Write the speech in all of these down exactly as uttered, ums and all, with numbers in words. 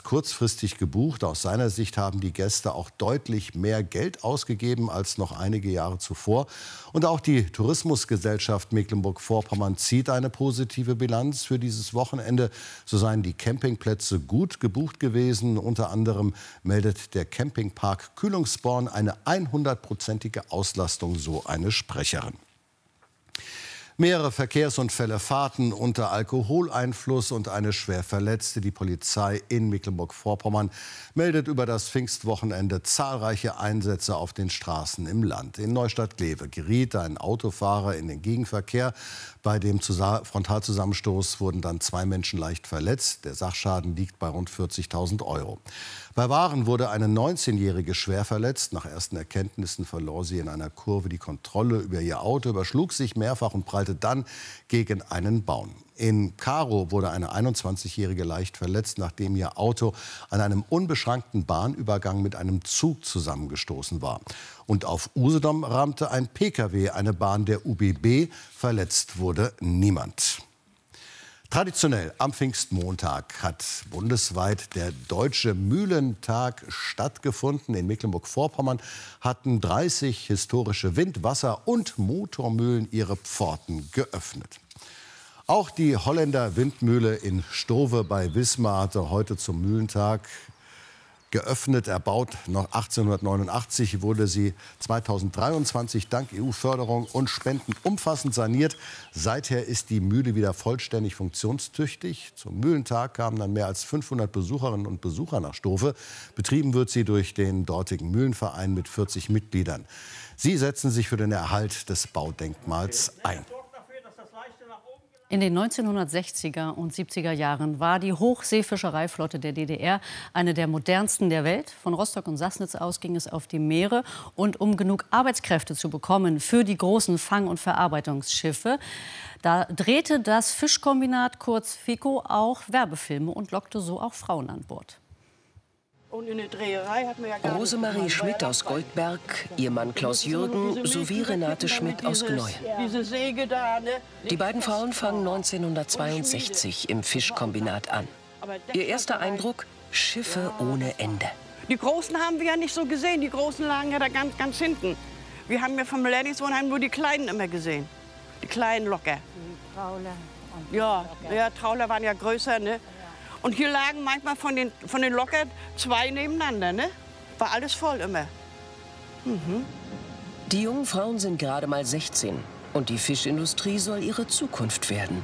kurzfristig gebucht. Aus seiner Sicht haben die Gäste auch deutlich mehr Geld ausgegeben als noch einige Jahre zuvor. Und auch die Tourismusgesellschaft Mecklenburg-Vorpommern zieht eine positive Bilanz für dieses Wochenende. So seien die Campingplätze gut gebucht gewesen. Unter anderem meldet der Campingpark Kühlungsborn eine hundertprozentige Auslastung, so eine Sprecherin. Mehrere Verkehrsunfälle, Fahrten unter Alkoholeinfluss und eine schwer Verletzte. Die Polizei in Mecklenburg-Vorpommern meldet über das Pfingstwochenende zahlreiche Einsätze auf den Straßen im Land. In Neustadt-Glewe geriet ein Autofahrer in den Gegenverkehr. Bei dem Frontalzusammenstoß wurden dann zwei Menschen leicht verletzt. Der Sachschaden liegt bei rund vierzigtausend Euro. Bei Waren wurde eine neunzehnjährige schwer verletzt. Nach ersten Erkenntnissen verlor sie in einer Kurve die Kontrolle über ihr Auto, überschlug sich mehrfach und prallte dann gegen einen Baum. In Karow wurde eine einundzwanzigjährige leicht verletzt, nachdem ihr Auto an einem unbeschrankten Bahnübergang mit einem Zug zusammengestoßen war. Und auf Usedom rammte ein Pkw eine Bahn der U B B. Verletzt wurde niemand. Traditionell am Pfingstmontag hat bundesweit der Deutsche Mühlentag stattgefunden. In Mecklenburg-Vorpommern hatten dreißig historische Wind-, Wasser- und Motormühlen ihre Pforten geöffnet. Auch die Holländer Windmühle in Stowe bei Wismar hatte heute zum Mühlentag geöffnet. Erbaut noch achtzehnhundertneunundachtzig, wurde sie zweitausenddreiundzwanzig dank E U-Förderung und Spenden umfassend saniert. Seither ist die Mühle wieder vollständig funktionstüchtig. Zum Mühlentag kamen dann mehr als fünfhundert Besucherinnen und Besucher nach Stowe. Betrieben wird sie durch den dortigen Mühlenverein mit vierzig Mitgliedern. Sie setzen sich für den Erhalt des Baudenkmals ein. In den neunzehnhundertsechziger und siebziger Jahren war die Hochseefischereiflotte der D D R eine der modernsten der Welt. Von Rostock und Sassnitz aus ging es auf die Meere. Und um genug Arbeitskräfte zu bekommen für die großen Fang- und Verarbeitungsschiffe, da drehte das Fischkombinat, kurz FICO, auch Werbefilme und lockte so auch Frauen an Bord. Und in der Dreherei hat man ja gar Rosemarie Schmidt aus Goldberg, ihr Mann Klaus Jürgen sowie Renate Schmidt aus Gneu. Diese Säge da, ne? Die beiden Frauen fangen neunzehnhundertzweiundsechzig im Fischkombinat an. Ihr erster Eindruck: Schiffe ohne Ende. Die Großen haben wir ja nicht so gesehen. Die Großen lagen ja da ganz, ganz hinten. Wir haben ja vom Beerdigungswohnheim nur die Kleinen immer gesehen. Die kleinen locker. Ja, ja, Trauler waren ja größer, ne? Und hier lagen manchmal von den, von den Locker zwei nebeneinander, ne? War alles voll immer. Mhm. Die jungen Frauen sind gerade mal sechzehn und die Fischindustrie soll ihre Zukunft werden.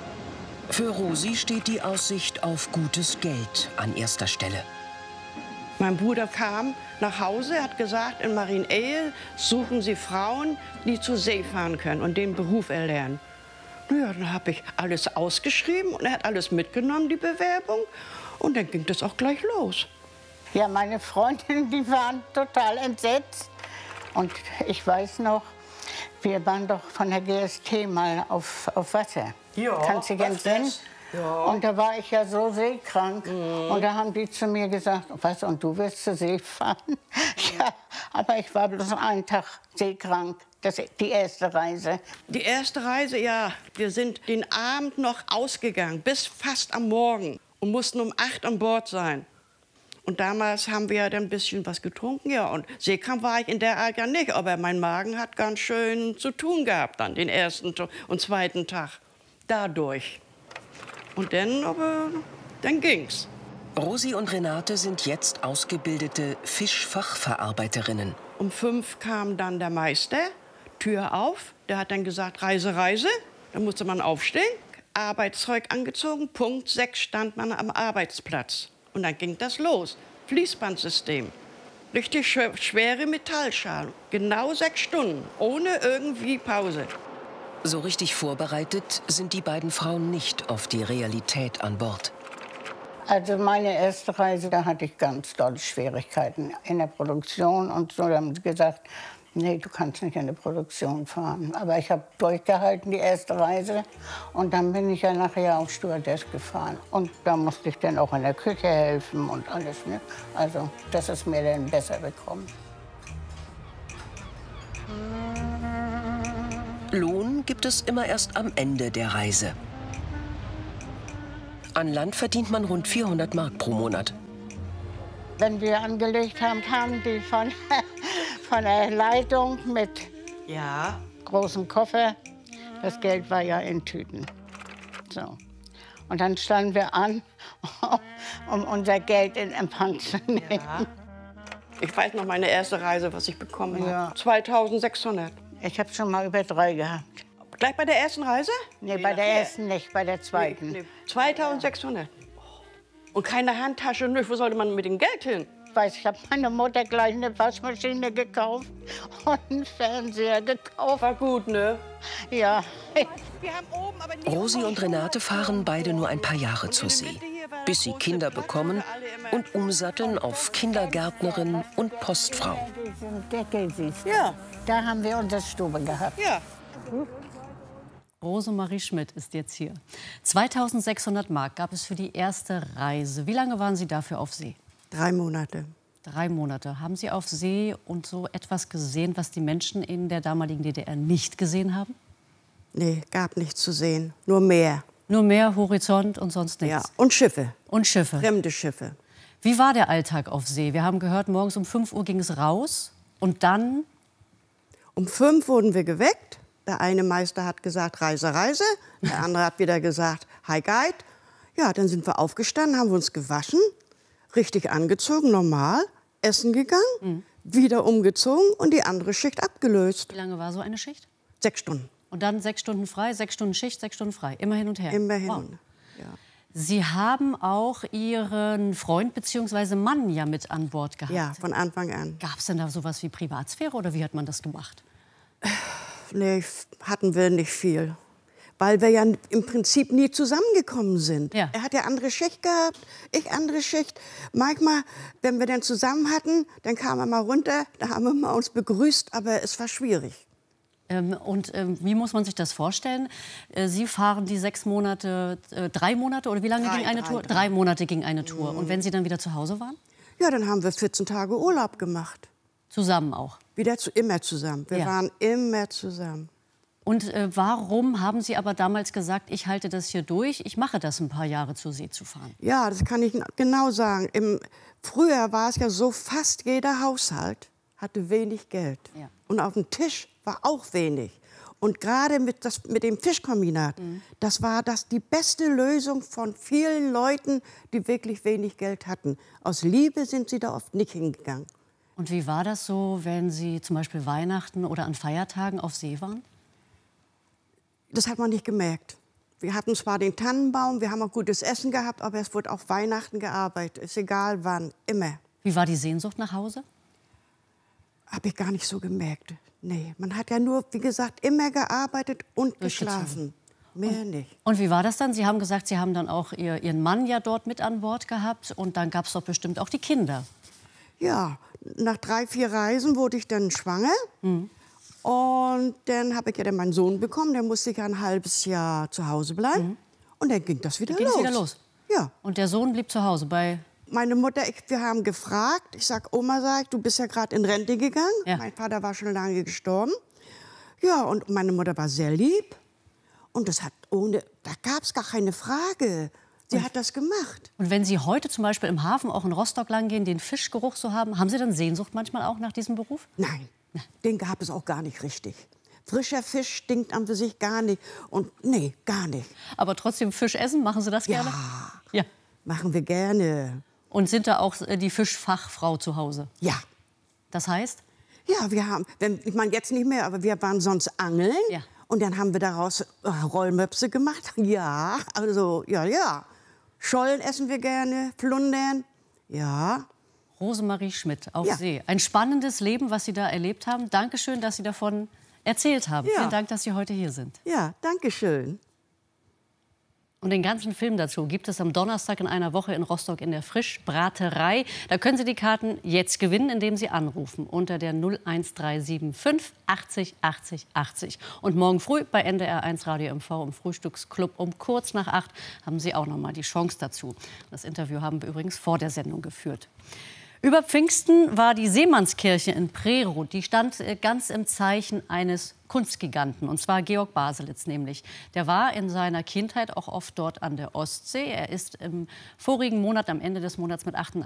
Für Rosi steht die Aussicht auf gutes Geld an erster Stelle. Mein Bruder kam nach Hause, hat gesagt, in Marienehe suchen sie Frauen, die zur See fahren können und den Beruf erlernen. Ja, dann habe ich alles ausgeschrieben und er hat alles mitgenommen, die Bewerbung. Und dann ging das auch gleich los. Ja, meine Freundinnen, die waren total entsetzt. Und ich weiß noch, wir waren doch von der G S T mal auf, auf Wasser. Ja, kannst du dich entsinnen? Ja. Und da war ich ja so seekrank. Mhm. Und da haben die zu mir gesagt, was, und du wirst zur See fahren? Ja, aber ich war bloß einen Tag seekrank. Das ist die erste Reise. Die erste Reise, ja. Wir sind den Abend noch ausgegangen, bis fast am Morgen. Und mussten um acht an Bord sein. Und damals haben wir ja dann ein bisschen was getrunken, ja. Und seekrank war ich in der Art ja nicht. Aber mein Magen hat ganz schön zu tun gehabt dann, den ersten und zweiten Tag. Dadurch. Und dann, aber, dann ging's. Rosi und Renate sind jetzt ausgebildete Fischfachverarbeiterinnen. Um fünf kam dann der Meister, Tür auf. Der hat dann gesagt, Reise, Reise. Da musste man aufstehen, Arbeitszeug angezogen. Punkt sechs stand man am Arbeitsplatz. Und dann ging das los. Fließbandsystem. Richtig schwere Metallschalen. Genau sechs Stunden, ohne irgendwie Pause. So richtig vorbereitet sind die beiden Frauen nicht auf die Realität an Bord. Also meine erste Reise, da hatte ich ganz dolle Schwierigkeiten in der Produktion. Und so haben sie gesagt, nee, du kannst nicht in der Produktion fahren. Aber ich habe durchgehalten, die erste Reise. Und dann bin ich ja nachher auf Stewardess gefahren. Und da musste ich dann auch in der Küche helfen und alles. Ne? Also, dass es mir dann besser bekommt. Lohn gibt es immer erst am Ende der Reise. An Land verdient man rund vierhundert Mark pro Monat. Wenn wir angelegt haben, kamen die von, von der Leitung mit Ja. großem Koffer. Das Geld war ja in Tüten. So. Und dann standen wir an, um unser Geld in Empfang zu nehmen. Ja. Ich weiß noch meine erste Reise, was ich bekommen Ja. habe. zweitausendsechshundert. Ich habe schon mal über drei gehabt. Gleich bei der ersten Reise? Nee, bei der ersten nicht, bei der zweiten. Nee, nee. zweitausendsechshundert. Und keine Handtasche, nicht. Wo sollte man mit dem Geld hin? Ich weiß, ich habe meiner Mutter gleich eine Waschmaschine gekauft und einen Fernseher gekauft. War gut, ne? Ja. Rosi und Renate fahren beide nur ein paar Jahre zur See, bis sie Kinder bekommen und umsatteln auf Kindergärtnerin und Postfrau. Diesen Deckel siehst du. Ja. Da haben wir unsere Stube gehabt. Ja. Rosemarie Schmidt ist jetzt hier. zweitausendsechshundert Mark gab es für die erste Reise. Wie lange waren Sie dafür auf See? Drei Monate. Drei Monate. Haben Sie auf See und so etwas gesehen, was die Menschen in der damaligen D D R nicht gesehen haben? Nee, gab nichts zu sehen. Nur Meer. Nur Meer, Horizont und sonst nichts. Ja. Und Schiffe. Und Schiffe. Fremde Schiffe. Wie war der Alltag auf See? Wir haben gehört, morgens um fünf Uhr ging es raus und dann? Um fünf wurden wir geweckt. Der eine Meister hat gesagt, Reise, Reise. Der andere hat wieder gesagt, Hi Guide. Ja, dann sind wir aufgestanden, haben wir uns gewaschen, richtig angezogen, normal, essen gegangen, mhm. wieder umgezogen und die andere Schicht abgelöst. Wie lange war so eine Schicht? Sechs Stunden. Und dann sechs Stunden frei, sechs Stunden Schicht, sechs Stunden frei. Immer hin und her. Immer hin. Wow. Und, ja. Sie haben auch Ihren Freund bzw. Mann ja mit an Bord gehabt. Ja, von Anfang an. Gab es denn da sowas wie Privatsphäre oder wie hat man das gemacht? Nee, hatten wir nicht viel. Weil wir ja im Prinzip nie zusammengekommen sind. Ja. Er hat ja andere Schicht gehabt, ich andere Schicht. Manchmal, wenn wir dann zusammen hatten, dann kam er mal runter, da haben wir mal uns begrüßt, aber es war schwierig. Ähm, und ähm, wie muss man sich das vorstellen? Äh, Sie fahren die sechs Monate, äh, drei Monate oder wie lange Drei, ging eine drei, Tour? drei. Drei Monate ging eine Tour. Und wenn Sie dann wieder zu Hause waren? Ja, dann haben wir vierzehn Tage Urlaub gemacht. Zusammen auch. Wieder zu, immer zusammen. Wir Ja. waren immer zusammen. Und äh, warum haben Sie aber damals gesagt, ich halte das hier durch, ich mache das ein paar Jahre zur See zu fahren? Ja, das kann ich genau sagen. Im, früher war es ja so, fast jeder Haushalt hatte wenig Geld. Ja. Und auf dem Tisch war auch wenig. Und gerade mit, das, mit dem Fischkombinat, mhm. das war das die beste Lösung von vielen Leuten, die wirklich wenig Geld hatten. Aus Liebe sind sie da oft nicht hingegangen. Und wie war das so, wenn Sie zum Beispiel Weihnachten oder an Feiertagen auf See waren? Das hat man nicht gemerkt. Wir hatten zwar den Tannenbaum, wir haben auch gutes Essen gehabt, aber es wurde auf Weihnachten gearbeitet. Ist egal wann, immer. Wie war die Sehnsucht nach Hause? Habe ich gar nicht so gemerkt. Nee, man hat ja nur, wie gesagt, immer gearbeitet und Durchgezogen. geschlafen. Mehr nicht. Und wie war das dann? Sie haben gesagt, Sie haben dann auch ihr, Ihren Mann ja dort mit an Bord gehabt. Und dann gab es doch bestimmt auch die Kinder. Ja, nach drei, vier Reisen wurde ich dann schwanger. Mhm. Und dann habe ich ja dann meinen Sohn bekommen. Der musste ich ja ein halbes Jahr zu Hause bleiben. Mhm. Und dann ging das wieder Dann los. ging's wieder los. Ja. Und der Sohn blieb zu Hause bei... Meine Mutter, ich, wir haben gefragt. Ich sag, Oma, sag ich, du bist ja gerade in Rente gegangen. Ja. Mein Vater war schon lange gestorben. Ja, und meine Mutter war sehr lieb. Und das hat ohne, da gab es gar keine Frage. Sie hat das gemacht. Und wenn Sie heute zum Beispiel im Hafen auch in Rostock lang gehen, den Fischgeruch so haben, haben Sie dann Sehnsucht manchmal auch nach diesem Beruf? Nein, den gab es auch gar nicht richtig. Frischer Fisch stinkt an für sich gar nicht. Und nee, gar nicht. Aber trotzdem Fisch essen, machen Sie das gerne? Ja, Ja. machen wir gerne. Und sind da auch äh, die Fischfachfrau zu Hause? Ja. Das heißt? Ja, wir haben, wenn, ich meine jetzt nicht mehr, aber wir waren sonst angeln. Ja. Und dann haben wir daraus äh, Rollmöpse gemacht. Ja, also, ja, ja. Schollen essen wir gerne, Flundern, ja. Rosemarie Schmidt auf Ja. See. Ein spannendes Leben, was Sie da erlebt haben. Dankeschön, dass Sie davon erzählt haben. Ja. Vielen Dank, dass Sie heute hier sind. Ja, danke schön. Und den ganzen Film dazu gibt es am Donnerstag in einer Woche in Rostock in der Frischbraterei. Da können Sie die Karten jetzt gewinnen, indem Sie anrufen unter der null eins drei sieben fünf achtzig achtzig achtzig. Und morgen früh bei N D R eins Radio M V im Frühstücksclub um kurz nach acht haben Sie auch noch mal die Chance dazu. Das Interview haben wir übrigens vor der Sendung geführt. Über Pfingsten war die Seemannskirche in Preroth. Die stand ganz im Zeichen eines Kunstgiganten, und zwar Georg Baselitz nämlich. Der war in seiner Kindheit auch oft dort an der Ostsee. Er ist im vorigen Monat, am Ende des Monats mit achtundachtzig